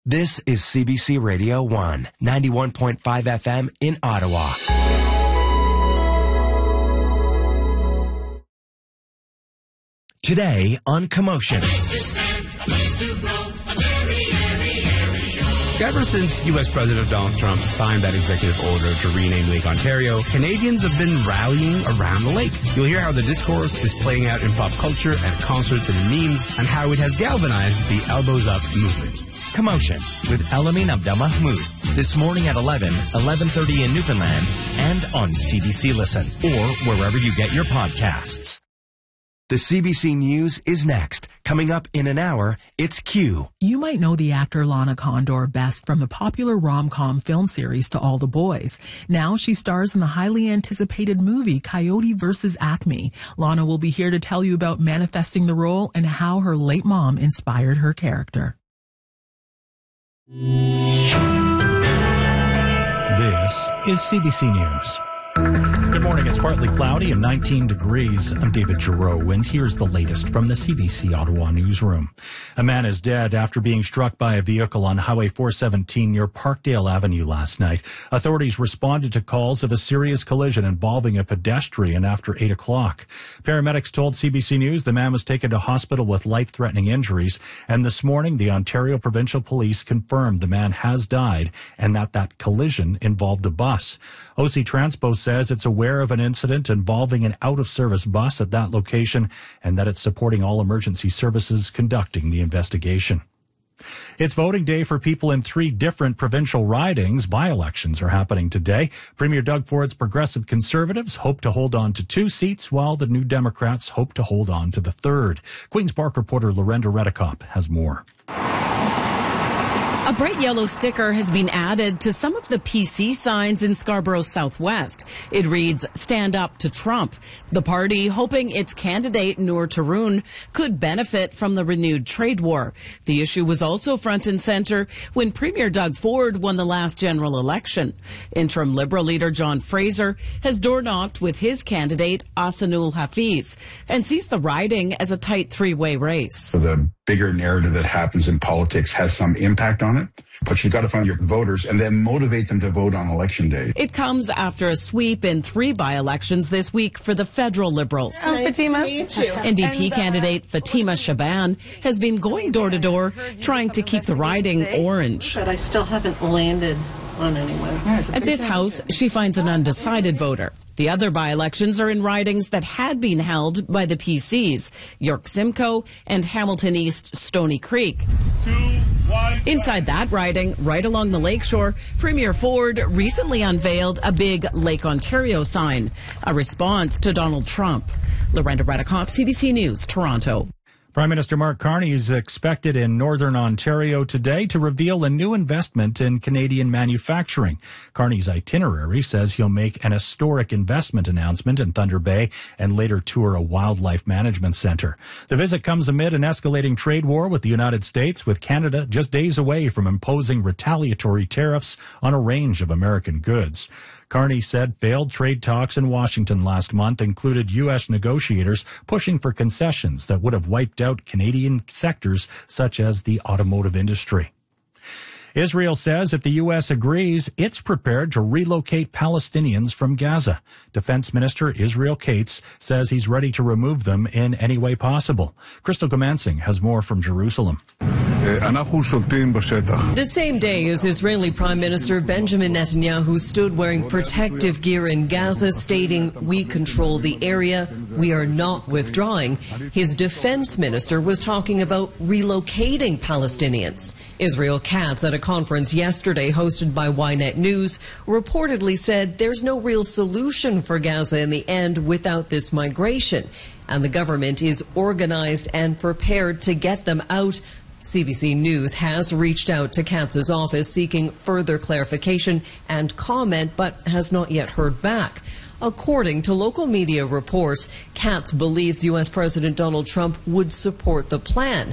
This is CBC Radio 1, 91.5 FM in Ottawa. Today on Commotion. Ever since U.S. President Donald Trump signed that executive order to rename Lake Ontario, Canadians have been rallying around the lake. You'll hear how the discourse is playing out in pop culture, at concerts and in memes, and how it has galvanized the Elbows Up movement. Commotion with Elamin Abdelmahmoud. This morning at 11:30 in Newfoundland, and on CBC Listen, or wherever you get your podcasts. The CBC News is next. Coming up in an hour, it's Q. You might know the actor Lana Condor best from the popular rom-com film series To All the Boys. Now she stars in the highly anticipated movie Coyote vs. Acme. Lana will be here to tell you about manifesting the role and how her late mom inspired her character. This is CBC News. Good morning. It's partly cloudy and 19 degrees. I'm David Giroux, and here's the latest from the CBC Ottawa newsroom. A man is dead after being struck by a vehicle on Highway 417 near Parkdale Avenue last night. Authorities responded to calls of a serious collision involving a pedestrian after 8 o'clock. Paramedics told CBC News the man was taken to hospital with life-threatening injuries, and this morning the Ontario Provincial Police confirmed the man has died and that collision involved a bus. OC Transpo says it's aware of an incident involving an out-of-service bus at that location and that it's supporting all emergency services conducting the investigation. It's voting day for people in 3 different provincial ridings. By-elections are happening today. Premier Doug Ford's Progressive Conservatives hope to hold on to 2 seats, while the New Democrats hope to hold on to the 3rd. Queen's Park reporter Lorenda Redekop has more. A bright yellow sticker has been added to some of the PC signs in Scarborough Southwest. It reads, "Stand up to Trump." The party hoping its candidate, Noor Tarun, could benefit from the renewed trade war. The issue was also front and center when Premier Doug Ford won the last general election. Interim Liberal leader John Fraser has door-knocked with his candidate, Ahsanul Hafiz, and sees the riding as a tight 3-way race. The bigger narrative that happens in politics has some impact on it, but you've got to find your voters and then motivate them to vote on election day. It comes after a sweep in 3 by-elections this week for the federal Liberals. Fatima. NDP candidate Fatima Shaban has been going door to door trying to keep the riding orange. But I still haven't landed on anyone. At this house, she finds an undecided voter. The other by-elections are in ridings that had been held by the PCs, York Simcoe and Hamilton East Stony Creek. Inside that riding, right along the lakeshore, Premier Ford recently unveiled a big Lake Ontario sign, a response to Donald Trump. Lorenda Redekop, CBC News, Toronto. Prime Minister Mark Carney is expected in Northern Ontario today to reveal a new investment in Canadian manufacturing. Carney's itinerary says he'll make an historic investment announcement in Thunder Bay and later tour a wildlife management centre. The visit comes amid an escalating trade war with the United States, with Canada just days away from imposing retaliatory tariffs on a range of American goods. Carney said failed trade talks in Washington last month included U.S. negotiators pushing for concessions that would have wiped out Canadian sectors such as the automotive industry. Israel says if the U.S. agrees, it's prepared to relocate Palestinians from Gaza. Defense Minister Israel Katz says he's ready to remove them in any way possible. Crystal Gomansing has more from Jerusalem. The same day as Israeli Prime Minister Benjamin Netanyahu stood wearing protective gear in Gaza, stating, "We control the area, we are not withdrawing," his defense minister was talking about relocating Palestinians. Israel Katz, at a conference yesterday hosted by Ynet News, reportedly said there's no real solution for Gaza in the end without this migration, and the government is organized and prepared to get them out. CBC News has reached out to Katz's office seeking further clarification and comment, but has not yet heard back. According to local media reports, Katz believes U.S. President Donald Trump would support the plan.